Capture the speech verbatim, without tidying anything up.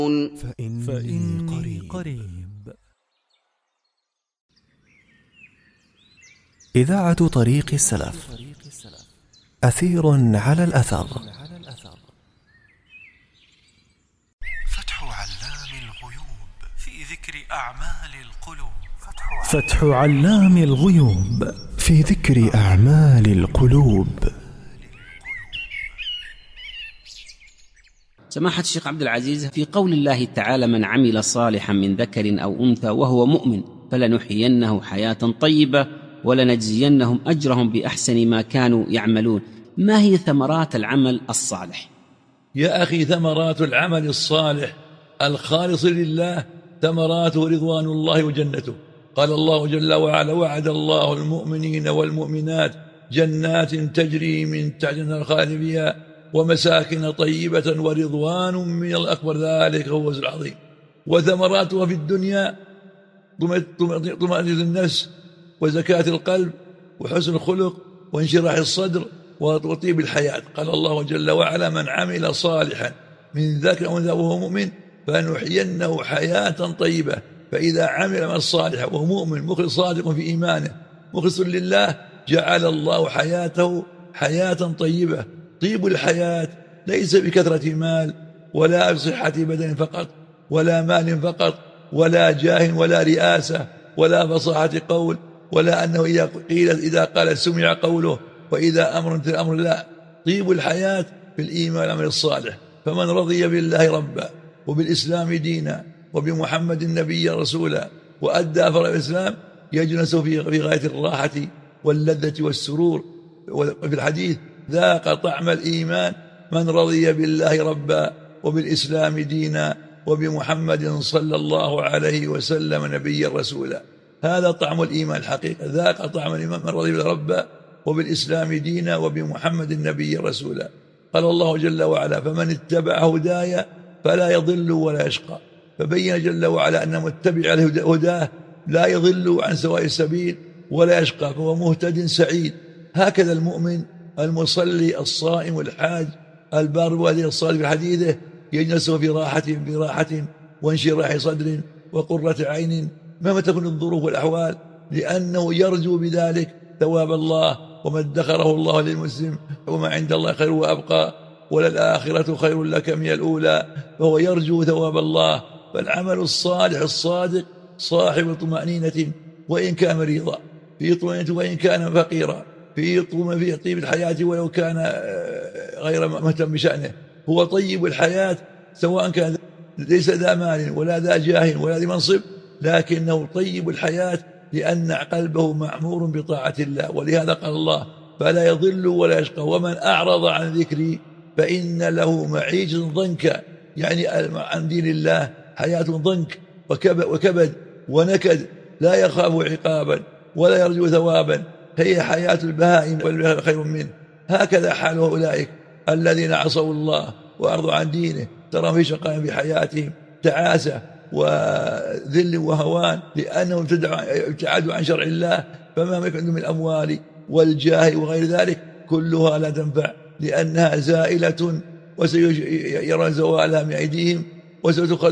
فإني, فإني قريب. قريب إذاعة طريق السلف، أثير على الأثر. فتح علام الغيوب في ذكر أعمال القلوب. فتح علام الغيوب في ذكر أعمال القلوب. سماحة الشيخ عبد العزيز، في قول الله تعالى: من عمل صالحا من ذكر أو أنثى وهو مؤمن فلنحيينه حياة طيبة ولنجزينهم أجرهم بأحسن ما كانوا يعملون، ما هي ثمرات العمل الصالح؟ يا أخي، ثمرات العمل الصالح الخالص لله ثمراته رضوان الله وجنته. قال الله جل وعلا: وعد الله المؤمنين والمؤمنات جنات تجري من تحتها الخالد فيها ومساكن طيبة ورضوان من الأكبر، ذلك هو الفوز العظيم. وثمراتها في الدنيا طمأنينة النفس وزكاة القلب وحسن الخلق وانشراح الصدر وطيب الحياة. قال الله جل وعلا: من عمل صالحا من ذكر أو أنثى وهو مؤمن فنحيينه حياة طيبة. فإذا عمل من الصالح وهو مؤمن مخلص صادق في إيمانه مخلص لله، جعل الله حياته حياة طيبة. طيب الحياة ليس بكثرة مال ولا بصحة بدن فقط ولا مال فقط ولا جاه ولا رئاسة ولا فصاحة قول ولا أنه إذا قيل إذا قال سمع قوله وإذا أمر مثل الأمر، لا. طيب الحياة في الإيمان والعمل الصالح. فمن رضي بالله ربا وبالإسلام دينا وبمحمد نبيا رسولا وأدى فرض الإسلام يجلس في غاية الراحة واللذة والسرور. وفي الحديث: ذاق طعم الإيمان من رضي بالله ربا وبالإسلام دينا وبمحمد صلى الله عليه وسلم نبيا رسولا. هذا طعم الإيمان الحقيقة، ذاق طعم الإيمان من رضي بالله ربا وبالإسلام دينا وبمحمد نبيا رسولا. قال الله جل وعلا: فمن اتبع هدايا فلا يضل ولا يشقى. فبين جل وعلا أن متبع هداه لا يضل عن سواء السبيل ولا يشقى، فهو مهتد سعيد. هكذا المؤمن المصلي الصائم الحاج البار والديه الصالح في حديثه يجلس في راحة في راحة وانشراح صدر وقرة عين مهما تكن الظروف والأحوال، لأنه يرجو بذلك ثواب الله. وما ادخره الله للمسلم وما عند الله خير وأبقى وللآخرة خير لك من الأولى، فهو يرجو ثواب الله. فالعمل الصالح الصادق صاحب طمأنينة وإن كان مريضا، في طمأنينة وإن كان فقيرا، في في طيب الحياة ولو كان غير مهتم بشأنه. هو طيب الحياة سواء كان ليس ذا مال ولا ذا جاه ولا ذي منصب، لكنه طيب الحياة لأن قلبه معمور بطاعة الله. ولهذا قال الله: فلا يضل ولا يشقى ومن أعرض عن ذكري فإن له معيشة ضنكا، يعني عن دين الله حياة ضنك وكبد ونكد، لا يخاف عقابا ولا يرجو ثوابا، هي حياة البهائم والبهائم خير منه. هكذا حال أولئك الذين عصوا الله وأرضوا عن دينه، ترى في شقاء في حياتهم تعاسة وذل وهوان لأنهم ابتعدوا عن شرع الله. فما عندهم من الأموال والجاه وغير ذلك كلها لا تنفع لأنها زائلة وسيرون زوالها من أيديهم وستخلص